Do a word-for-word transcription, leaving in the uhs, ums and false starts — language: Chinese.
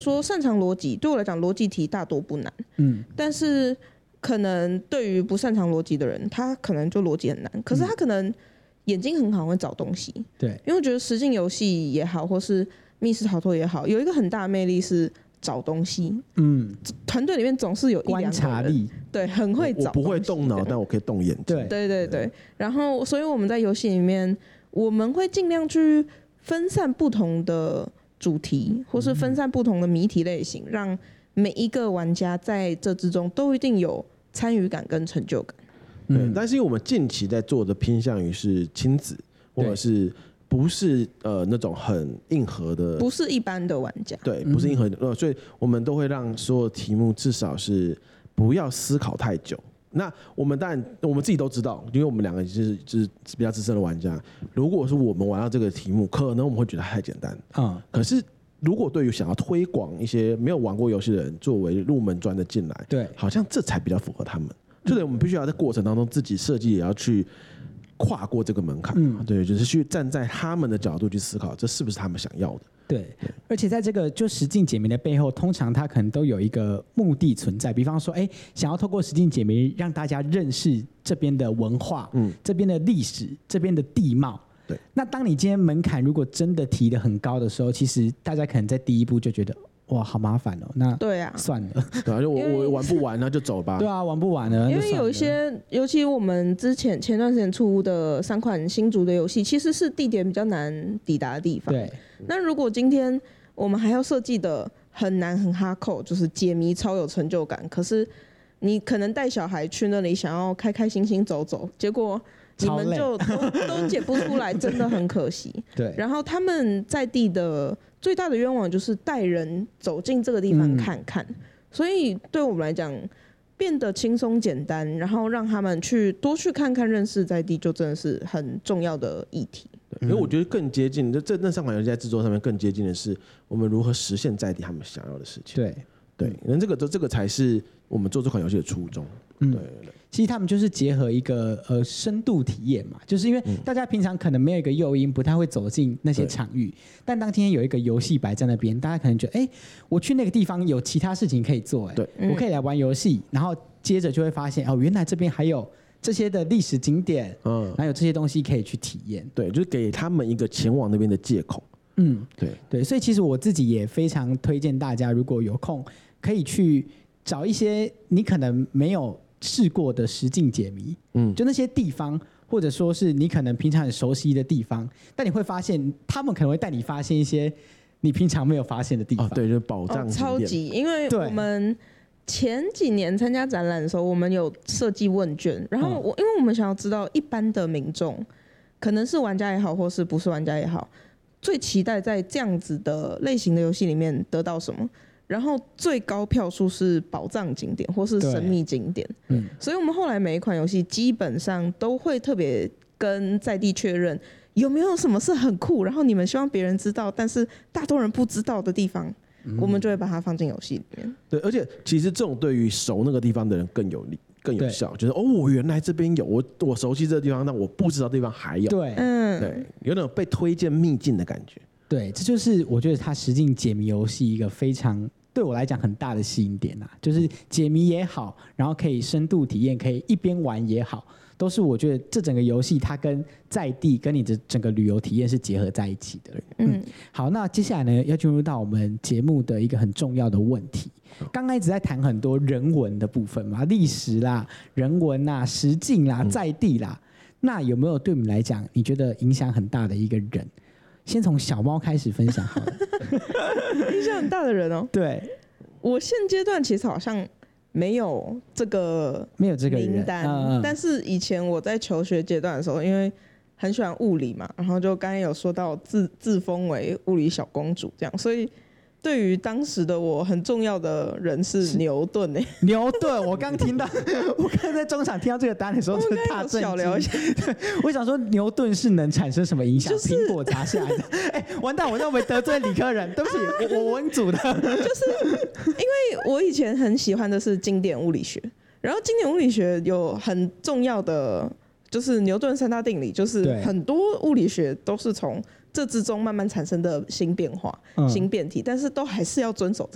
说擅长逻辑，对我来讲，逻辑题大多不难。嗯，但是可能对于不擅长逻辑的人，他可能就逻辑很难。可是他可能眼睛很好，会找东西。对，因为我觉得实境游戏也好，或是密室逃脱也好，有一个很大的魅力是找东西。嗯，团队里面总是有一两个人观察力，对，很会找。 我不会动脑，但我可以动眼睛。 对对对对。然后，所以我们在游戏里面，我们会尽量去分散不同的主题，或是分散不同的谜题类型，让每一个玩家在这之中都一定有参与感跟成就感。 对，嗯，但是因为我们近期在做的偏向于是亲子，或者是不是呃那种很硬核的， 不是一般的玩家， 对，不是硬核的，呃，所以我们都会让所有题目至少是不要思考太久。那我们当然我们自己都知道，因为我们两个就是就是比较资深的玩家，如果是我们玩到这个题目，可能我们会觉得太简单啊，嗯，可是如果对于想要推广一些没有玩过游戏的人作为入门砖的进来，对，好像这才比较符合他们。就得我们必须要在过程当中自己设计，也要去跨过这个门槛，嗯，对，就是去站在他们的角度去思考，这是不是他们想要的。 对，而且在这个就实境解谜的背后，通常它可能都有一个目的存在。比方说，哎，想要透过实境解谜让大家认识这边的文化，嗯，这边的历史，这边的地貌。对，那当你今天门槛如果真的提得很高的时候，其实大家可能在第一步就觉得，哇，好麻烦哦。那对啊，算了， 对啊，就我我玩不完，那就走吧。 对啊，玩不完了。 因为有一些，尤其我们之前前段时间出的三款新竹的游戏，其实是地点比较难抵达的地方。对。那如果今天我们还要设计的很难很哈扣，就是解谜超有成就感，可是你可能带小孩去那里想要开开心心走走，结果你们就 都, 都解不出来，真的很可惜。对。然后他们在地的最大的愿望就是带人走进这个地方看看，嗯，所以对我们来讲变得轻松简单，然后让他们去多去看看认识在地，就真的是很重要的议题。 因为我觉得更接近，这那三款游戏在制作上面更接近的是我们如何实现在地他们想要的事情。对对，那这个这个才是我们做这款游戏的初衷。嗯，对对。 其实他们就是结合一个呃深度体验嘛，就是因为大家平常可能没有一个诱因，不太会走进那些场域，但当今天有一个游戏摆在那边，大家可能觉得，哎，我去那个地方有其他事情可以做，哎，对，我可以来玩游戏，然后接着就会发现，哦，原来这边还有这些的历史景点，嗯，然后有这些东西可以去体验， 对，就是给他们一个前往那边的借口。 嗯，对对，所以其实我自己也非常推荐大家，如果有空可以去找一些你可能没有试过的实境解谜，嗯，就那些地方，或者说是你可能平常很熟悉的地方，但你会发现他们可能会带你发现一些你平常没有发现的地方。 哦，对，就是宝藏景点， 哦，超级，因为我们前几年参加展览的时候，我们有设计问卷，然后我因为我们想要知道一般的民众，可能是玩家也好，或是不是玩家也好，最期待在这样子的类型的游戏里面得到什么。然后最高票数是宝藏景点或是神秘景点，嗯，所以我们后来每一款游戏基本上都会特别跟在地确认有没有什么是很酷，然后你们希望别人知道，但是大多人不知道的地方，嗯，我们就会把它放进游戏里面。 对，而且其实这种对于熟那个地方的人更有利。更有效，就是哦，我原来这边有我，我熟悉这个地方，但我不知道地方还有。对，嗯，对，有那种被推荐秘境的感觉。 对，这就是我觉得它实境解谜游戏一个非常对我来讲很大的吸引点啊，就是解谜也好，然后可以深度体验，可以一边玩也好，都是我觉得这整个游戏它跟在地跟你的整个旅游体验是结合在一起的。嗯，好，那接下来呢，要进入到我们节目的一个很重要的问题。刚刚一直在谈很多人文的部分嘛，历史啦、人文啦、实境啦、在地啦，那有没有对我们来讲，你觉得影响很大的一个人？先从小猫开始分享好了。 影响很大的人哦。对，我现阶段其实好像没有这个没有这个名单，嗯，但是以前我在求学阶段的时候，因为很喜欢物理嘛，然后就刚才有说到自自封为物理小公主这样，所以对于当时的我很重要的人是牛顿诶。 牛顿，我刚听到，我刚在中场听到这个答案的时候，就大震惊。小聊一下，我想说牛顿是能产生什么影响？苹、就是、果砸下来的。哎，完蛋，我认为得罪理科人，对不起，我我文组的。 就是因为我以前很喜欢的是经典物理学，然后经典物理学有很重要的就是牛顿三大定理，就是很多物理学都是从这之中慢慢产生的新变化、嗯、新变体，但是都还是要遵守